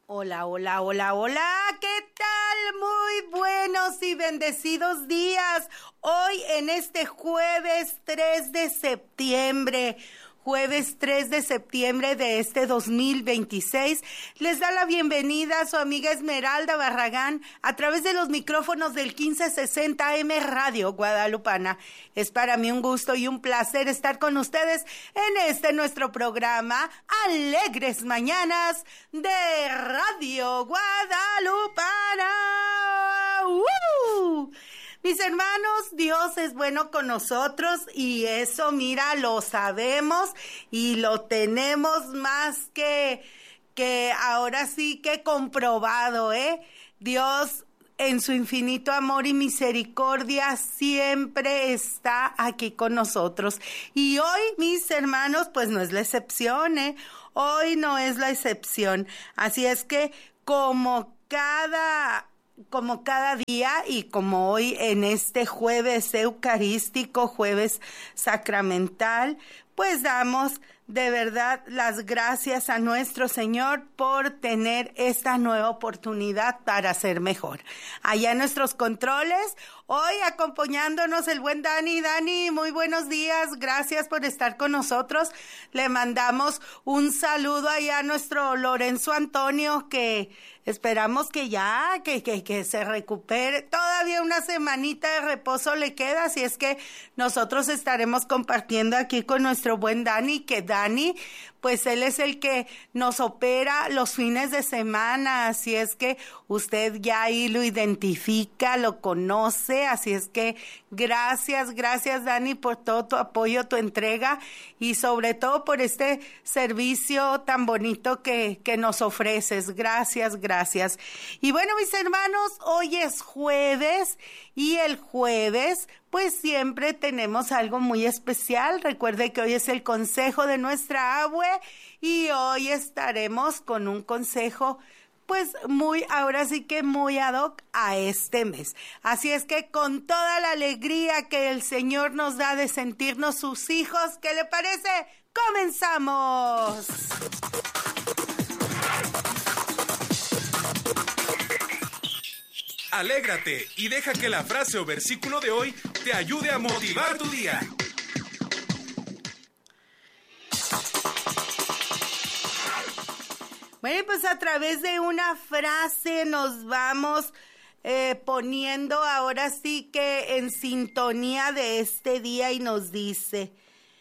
Hola, hola, hola, hola, ¿qué tal? Muy buenos y bendecidos días. Hoy en este jueves 3 de septiembre. Jueves 3 de septiembre de este 2026, les da la bienvenida a su amiga Esmeralda Barragán a través de los micrófonos del 1560 AM Radio Guadalupana. Es para mí un gusto y un placer estar con ustedes en este nuestro programa Alegres Mañanas de Radio Guadalupana. Mis hermanos, Dios es bueno con nosotros y eso, mira, lo sabemos y lo tenemos más que ahora sí que comprobado, ¿eh? Dios en su infinito amor y misericordia siempre está aquí con nosotros. Y hoy, mis hermanos, pues no es la excepción, ¿eh? Hoy no es la excepción. Así es que como cada día y como hoy en este jueves eucarístico, jueves sacramental, pues damos de verdad las gracias a nuestro Señor por tener esta nueva oportunidad para ser mejor. Allá en nuestros controles, hoy acompañándonos el buen Dani. Dani, muy buenos días, gracias por estar con nosotros. Le mandamos un saludo allá a nuestro Lorenzo Antonio, que esperamos que ya, que se recupere. Todavía una semanita de reposo le queda, así es que nosotros estaremos compartiendo aquí con nuestro buen Dani, que Dani, pues él es el que nos opera los fines de semana, así es que usted ya ahí lo identifica, lo conoce, así es que gracias Dani por todo tu apoyo, tu entrega y sobre todo por este servicio tan bonito que nos ofreces. Gracias. Y bueno, mis hermanos, hoy es jueves y el jueves pues siempre tenemos algo muy especial. Recuerde que hoy es el consejo de nuestra abue y hoy estaremos con un consejo pues ahora sí que muy ad hoc a este mes. Así es que con toda la alegría que el Señor nos da de sentirnos sus hijos, ¿qué le parece? ¡Comenzamos! Alégrate y deja que la frase o versículo de hoy te ayude a motivar tu día. Bueno, pues a través de una frase nos vamos poniendo ahora sí que en sintonía de este día y nos dice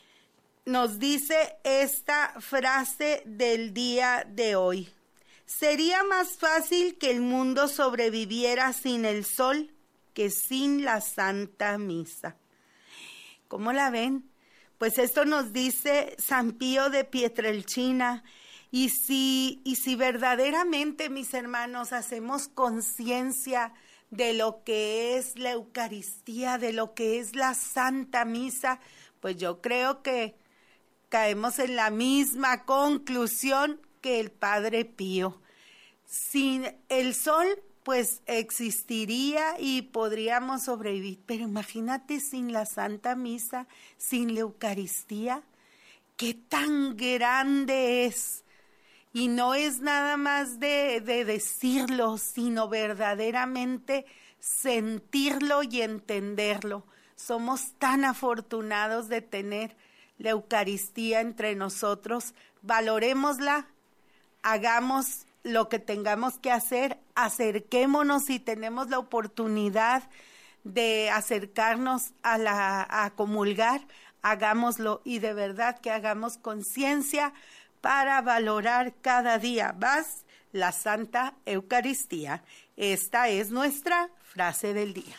esta frase del día de hoy. Sería más fácil que el mundo sobreviviera sin el sol que sin la Santa Misa. ¿Cómo la ven? Pues esto nos dice San Pío de Pietrelcina. Y si verdaderamente, mis hermanos, hacemos conciencia de lo que es la Eucaristía, de lo que es la Santa Misa, pues yo creo que caemos en la misma conclusión que el Padre Pío. Sin el sol, pues existiría y podríamos sobrevivir, pero imagínate sin la Santa Misa, sin la Eucaristía, qué tan grande es. Y no es nada más de decirlo, sino verdaderamente sentirlo y entenderlo. Somos tan afortunados de tener la Eucaristía entre nosotros. Valorémosla, hagamos lo que tengamos que hacer, acerquémonos si tenemos la oportunidad de acercarnos a comulgar, hagámoslo y de verdad que hagamos conciencia para valorar cada día más la Santa Eucaristía. Esta es nuestra frase del día.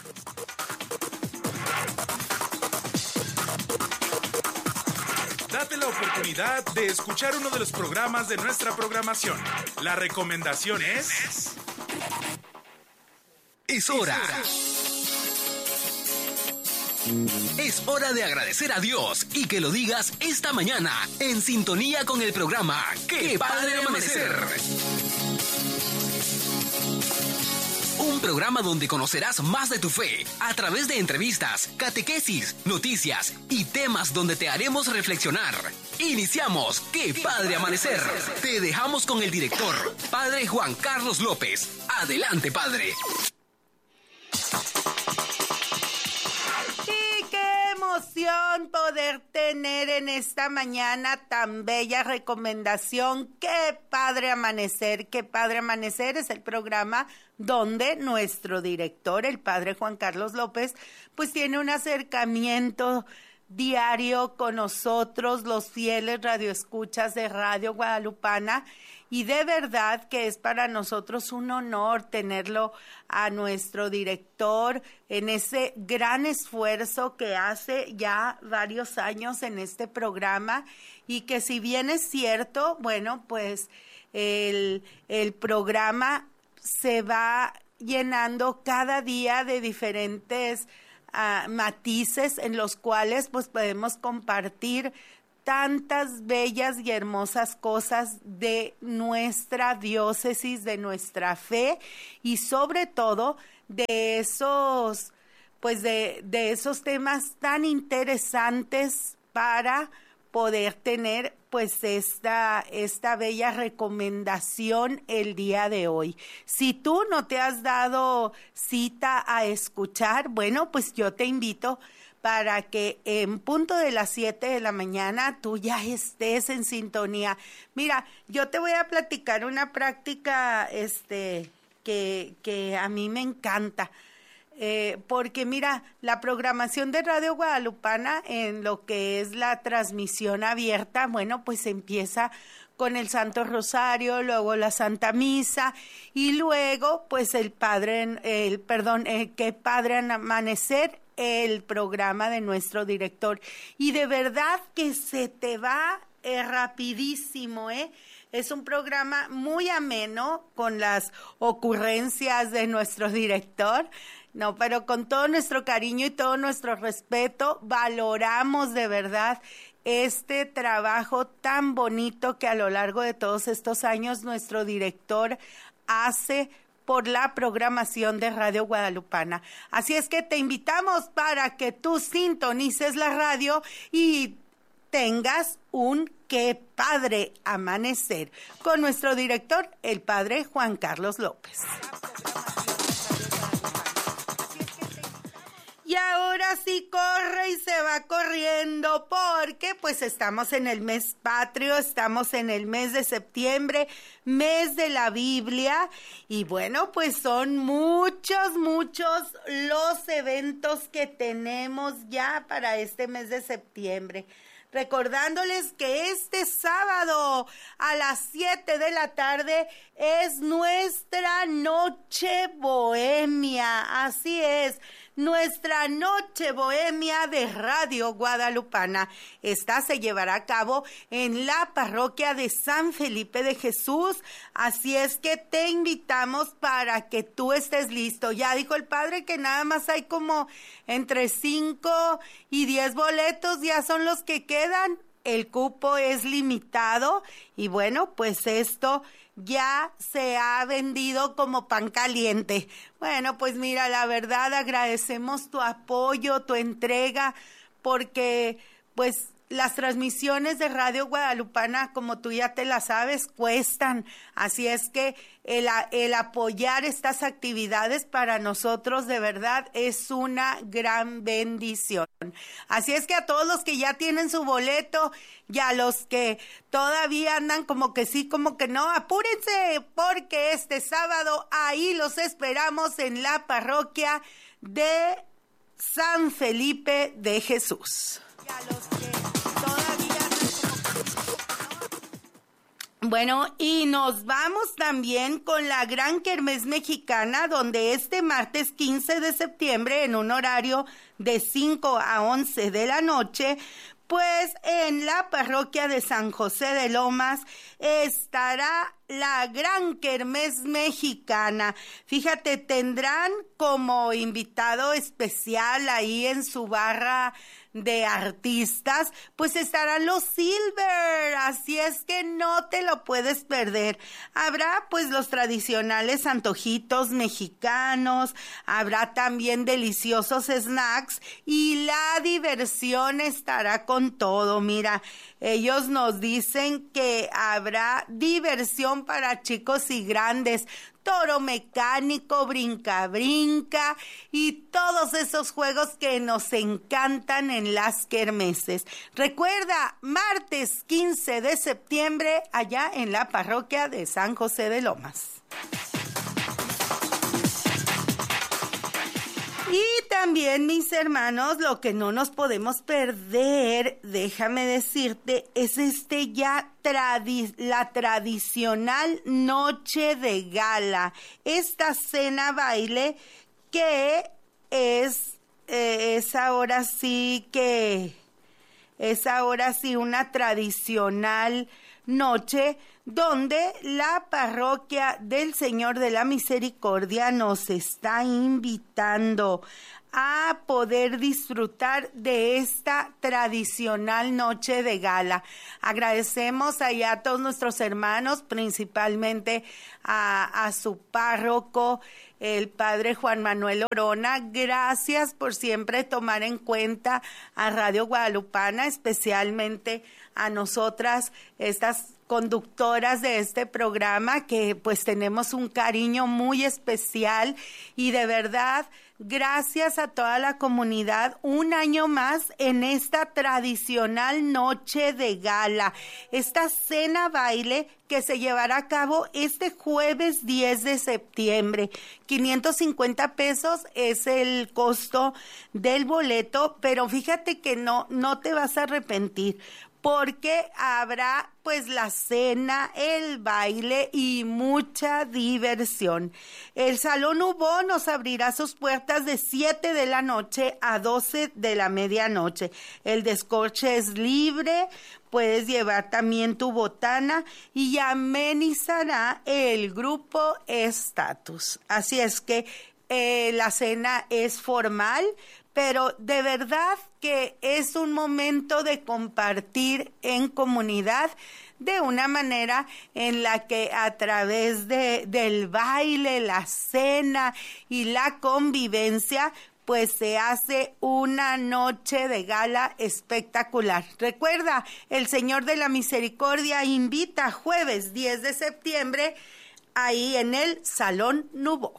Date la oportunidad de escuchar uno de los programas de nuestra programación. La recomendación es... Es hora. Es hora de agradecer a Dios y que lo digas esta mañana en sintonía con el programa ¡Qué Padre Amanecer! Un programa donde conocerás más de tu fe a través de entrevistas, catequesis, noticias y temas donde te haremos reflexionar. Iniciamos ¡Qué Padre Amanecer! Te dejamos con el director, Padre Juan Carlos López. Adelante, Padre. Emoción poder tener en esta mañana tan bella recomendación. Qué padre amanecer, qué padre amanecer es el programa donde nuestro director, el padre Juan Carlos López, pues tiene un acercamiento diario con nosotros, los fieles radioescuchas de Radio Guadalupana, y de verdad que es para nosotros un honor tenerlo a nuestro director en ese gran esfuerzo que hace ya varios años en este programa, y que si bien es cierto, bueno, pues el programa se va llenando cada día de diferentes matices en los cuales pues podemos compartir tantas bellas y hermosas cosas de nuestra diócesis, de nuestra fe, y sobre todo de esos, pues de esos temas tan interesantes para poder tener pues esta bella recomendación el día de hoy. Si tú no te has dado cita a escuchar, bueno, pues yo te invito para que en punto de las 7 de la mañana tú ya estés en sintonía. Mira, yo te voy a platicar una práctica que a mí me encanta. Porque mira, la programación de Radio Guadalupana en lo que es la transmisión abierta, bueno, pues empieza con el Santo Rosario, luego la Santa Misa, y luego pues Qué Padre Amanecer, el programa de nuestro director. Y de verdad que se te va rapidísimo, Es un programa muy ameno con las ocurrencias de nuestro director. No, pero con todo nuestro cariño y todo nuestro respeto, valoramos de verdad este trabajo tan bonito que a lo largo de todos estos años nuestro director hace por la programación de Radio Guadalupana. Así es que te invitamos para que tú sintonices la radio y tengas un Qué Padre Amanecer con nuestro director, el padre Juan Carlos López. Y ahora sí corre y se va corriendo porque pues estamos en el mes patrio, estamos en el mes de septiembre, mes de la Biblia, y bueno, pues son muchos los eventos que tenemos ya para este mes de septiembre. Recordándoles que este sábado a las 7 de la tarde es nuestra noche bohemia, así es. Nuestra noche bohemia de Radio Guadalupana. Esta se llevará a cabo en la parroquia de San Felipe de Jesús. Así es que te invitamos para que tú estés listo. Ya dijo el padre que nada más hay como entre 5 y 10 boletos, ya son los que quedan. El cupo es limitado y bueno, pues esto ya se ha vendido como pan caliente. Bueno, pues mira, la verdad agradecemos tu apoyo, tu entrega, porque pues las transmisiones de Radio Guadalupana, como tú ya te la sabes, cuestan. Así es que el apoyar estas actividades para nosotros de verdad es una gran bendición. Así es que a todos los que ya tienen su boleto y a los que todavía andan como que sí, como que no, apúrense, porque este sábado ahí los esperamos en la parroquia de San Felipe de Jesús. Y a los que todavía bueno, y nos vamos también con la Gran Kermés Mexicana, donde este martes 15 de septiembre, en un horario de 5 a 11 de la noche, pues en la parroquia de San José de Lomas estará la Gran Kermés Mexicana. Fíjate, tendrán como invitado especial ahí en su barra de artistas, pues estarán los Silver, así es que no te lo puedes perder. Habrá pues los tradicionales antojitos mexicanos, habrá también deliciosos snacks y la diversión estará con todo. Mira, ellos nos dicen que habrá diversión para chicos y grandes, toro mecánico, brinca y todos esos juegos que nos encantan en las kermeses. Recuerda, martes 15 de septiembre, allá en la parroquia de San José de Lomas. Y también, mis hermanos, lo que no nos podemos perder, déjame decirte, es la tradicional noche de gala. Esta cena baile que es ahora sí una tradicional noche donde la parroquia del Señor de la Misericordia nos está invitando a poder disfrutar de esta tradicional noche de gala. Agradecemos allá a todos nuestros hermanos, principalmente a su párroco, el padre Juan Manuel Orona. Gracias por siempre tomar en cuenta a Radio Guadalupana, especialmente a nosotras, estas conductoras de este programa, que pues tenemos un cariño muy especial, y de verdad, gracias a toda la comunidad, un año más en esta tradicional noche de gala, esta cena baile que se llevará a cabo este jueves 10 de septiembre. 550 pesos es el costo del boleto, pero fíjate que no te vas a arrepentir, porque habrá pues la cena, el baile y mucha diversión. El Salón Hubo nos abrirá sus puertas de 7 de la noche a 12 de la medianoche. El descorche es libre, puedes llevar también tu botana y amenizará el grupo Estatus. Así es que la cena es formal, pero de verdad que es un momento de compartir en comunidad de una manera en la que a través del baile, la cena y la convivencia, pues se hace una noche de gala espectacular. Recuerda, el Señor de la Misericordia invita jueves 10 de septiembre ahí en el Salón Nubo.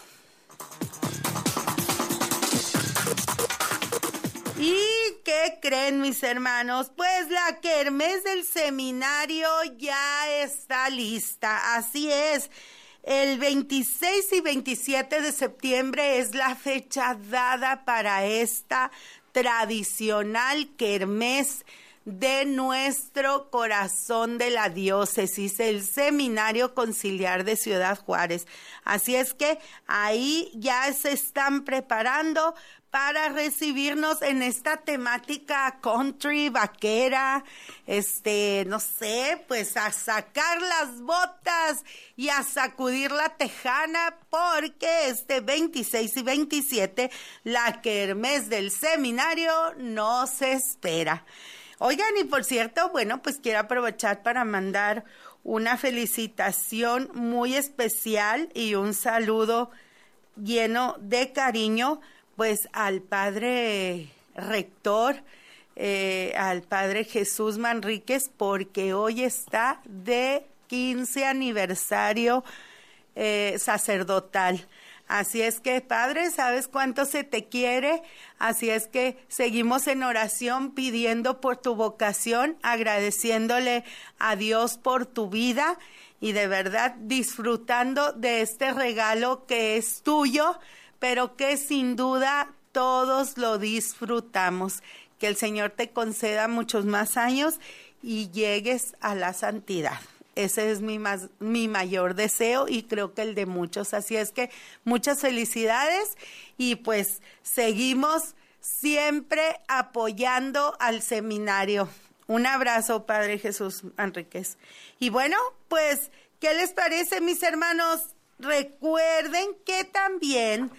¿Y qué creen, mis hermanos? Pues la kermés del seminario ya está lista. Así es, el 26 y 27 de septiembre es la fecha dada para esta tradicional kermés de nuestro corazón de la diócesis, el Seminario Conciliar de Ciudad Juárez. Así es que ahí ya se están preparando para recibirnos en esta temática country, vaquera, no sé, pues a sacar las botas y a sacudir la tejana, porque este 26 y 27 la kermés del seminario nos espera. Oigan, y por cierto, bueno, pues quiero aprovechar para mandar una felicitación muy especial y un saludo lleno de cariño, pues al padre rector, al padre Jesús Manríquez, porque hoy está de 15 aniversario sacerdotal. Así es que, padre, ¿sabes cuánto se te quiere? Así es que seguimos en oración pidiendo por tu vocación, agradeciéndole a Dios por tu vida y de verdad disfrutando de este regalo que es tuyo, pero que sin duda todos lo disfrutamos. Que el Señor te conceda muchos más años y llegues a la santidad. Ese es mi mayor deseo y creo que el de muchos. Así es que muchas felicidades y pues seguimos siempre apoyando al seminario. Un abrazo, Padre Jesús Manríquez. Y bueno, pues, ¿qué les parece, mis hermanos? Recuerden que también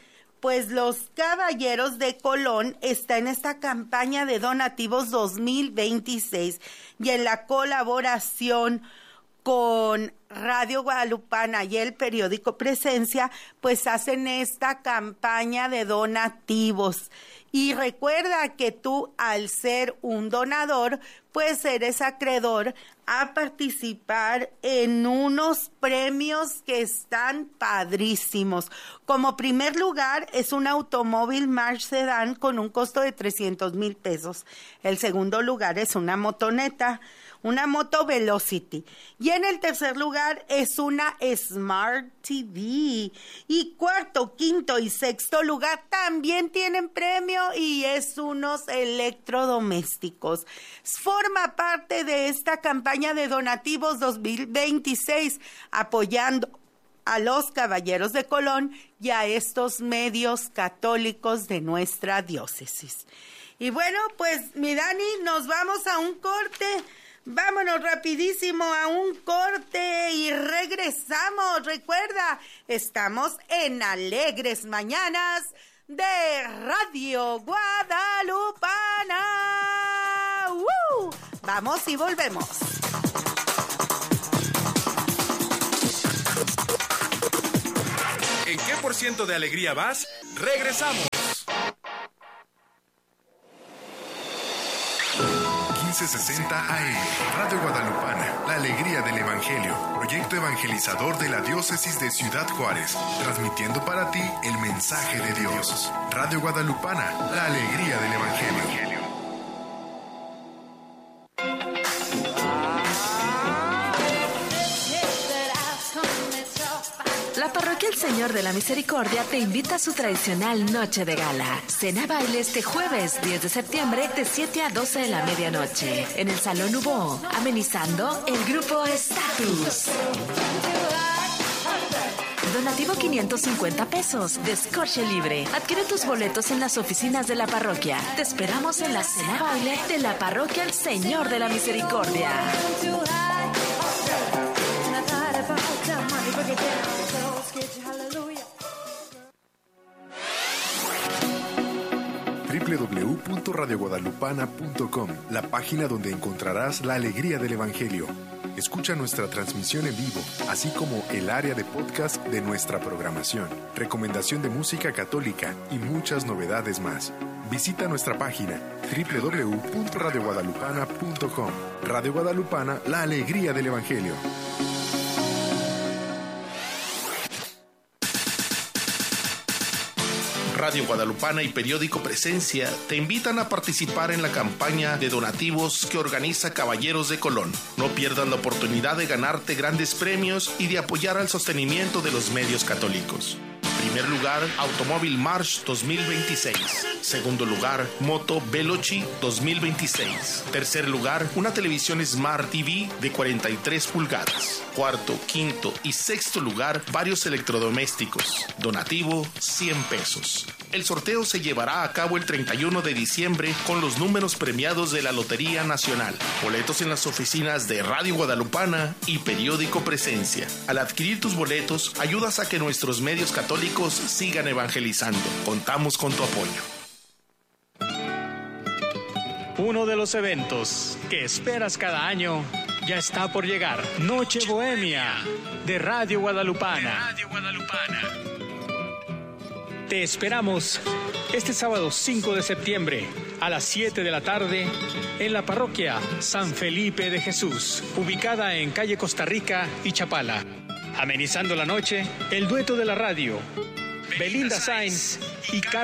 pues los Caballeros de Colón está en esta campaña de donativos 2026 y en la colaboración con Radio Guadalupana y el periódico Presencia, pues hacen esta campaña de donativos. Y recuerda que tú, al ser un donador, pues eres acreedor a participar en unos premios que están padrísimos. Como primer lugar es un automóvil March Sedan con un costo de 300,000 pesos. El segundo lugar es una motoneta, una moto Velocity. Y en el tercer lugar es una Smart TV. Y cuarto, quinto y sexto lugar también tienen premio y es unos electrodomésticos. Forma parte de esta campaña de donativos 2026, apoyando a los Caballeros de Colón y a estos medios católicos de nuestra diócesis. Y bueno, pues mi Dani, nos vamos a un corte. Vámonos rapidísimo a un corte y regresamos. Recuerda, estamos en Alegres Mañanas de Radio Guadalupana. Vamos y volvemos. ¿En qué % de alegría vas? ¡Regresamos! 1560 AM, Radio Guadalupana, la alegría del Evangelio, proyecto evangelizador de la diócesis de Ciudad Juárez, transmitiendo para ti el mensaje de Dios. Radio Guadalupana, la alegría del Evangelio. La Parroquia El Señor de la Misericordia te invita a su tradicional Noche de Gala. Cena baile este jueves 10 de septiembre de 7 a 12 de la medianoche en el Salón Hubo, amenizando el grupo Status. Donativo 550 pesos, descorche libre. Adquiere tus boletos en las oficinas de la parroquia. Te esperamos en la cena baile de la Parroquia El Señor de la Misericordia. www.radioguadalupana.com, la página donde encontrarás la alegría del Evangelio. Escucha nuestra transmisión en vivo, así como el área de podcast de nuestra programación, recomendación de música católica y muchas novedades más. Visita nuestra página www.radioguadalupana.com. Radio Guadalupana, la alegría del Evangelio. Radio Guadalupana y periódico Presencia te invitan a participar en la campaña de donativos que organiza Caballeros de Colón. No pierdas la oportunidad de ganarte grandes premios y de apoyar al sostenimiento de los medios católicos. Primer lugar, automóvil March 2026. Segundo lugar, moto Veloci 2026. Tercer lugar, una televisión Smart TV de 43 pulgadas. Cuarto, quinto y sexto lugar, varios electrodomésticos. Donativo, 100 pesos. El sorteo se llevará a cabo el 31 de diciembre con los números premiados de la Lotería Nacional. Boletos en las oficinas de Radio Guadalupana y periódico Presencia. Al adquirir tus boletos, ayudas a que nuestros medios católicos sigan evangelizando. Contamos con tu apoyo. Uno de los eventos que esperas cada año ya está por llegar. Noche Bohemia de Radio Guadalupana. Te esperamos este sábado 5 de septiembre a las 7 de la tarde en la parroquia San Felipe de Jesús, ubicada en calle Costa Rica y Chapala. Amenizando la noche, el dueto de la radio, Belinda Sainz y Carlos